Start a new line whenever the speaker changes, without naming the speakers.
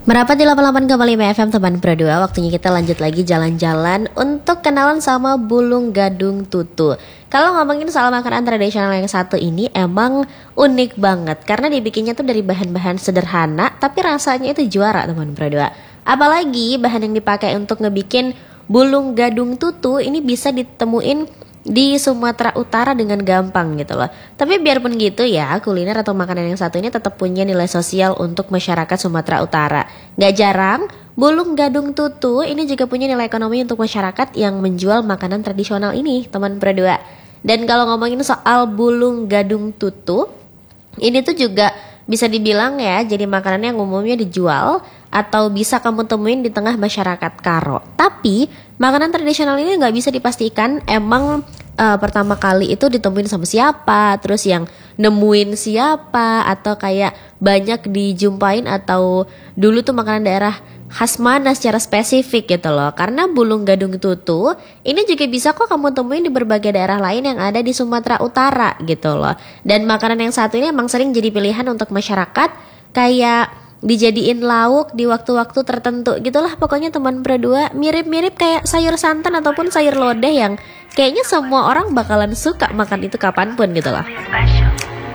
Merapat di 88,5 FM teman Pro 2. Waktunya kita lanjut lagi jalan-jalan untuk kenalan sama bulung gadung tutu. Kalau ngomongin soal makanan tradisional yang satu ini emang unik banget karena dibikinnya tuh dari bahan-bahan sederhana tapi rasanya itu juara teman Pro 2. Apalagi bahan yang dipakai untuk ngebikin bulung gadung tutu ini bisa ditemuin di Sumatera Utara dengan gampang gitu loh. Tapi biarpun gitu ya, kuliner atau makanan yang satu ini tetap punya nilai sosial untuk masyarakat Sumatera Utara. Gak jarang, bulung gadung tutu ini juga punya nilai ekonomi untuk masyarakat yang menjual makanan tradisional ini, teman berdua. Dan kalau ngomongin soal bulung gadung tutu, ini tuh juga bisa dibilang ya jadi makanan yang umumnya dijual atau bisa kamu temuin di tengah masyarakat Karo. Tapi makanan tradisional ini nggak bisa dipastikan emang pertama kali itu ditemuin sama siapa, terus yang nemuin siapa, atau kayak banyak dijumpain atau dulu tuh makanan daerah khas mana secara spesifik gitu loh. Karena bulung gadung tutu ini juga bisa kok kamu temuin di berbagai daerah lain yang ada di Sumatera Utara gitu loh. Dan makanan yang satu ini emang sering jadi pilihan untuk masyarakat kayak dijadiin lauk di waktu-waktu tertentu gitulah pokoknya teman berdua, mirip-mirip kayak sayur santan ataupun sayur lodeh yang kayaknya semua orang bakalan suka makan itu kapanpun gitu loh.